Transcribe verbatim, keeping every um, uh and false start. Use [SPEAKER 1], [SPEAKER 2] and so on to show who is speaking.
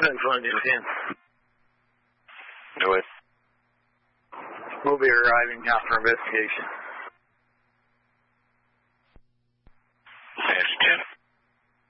[SPEAKER 1] ten fund in ten.
[SPEAKER 2] Go ahead.
[SPEAKER 1] We'll be arriving after investigation.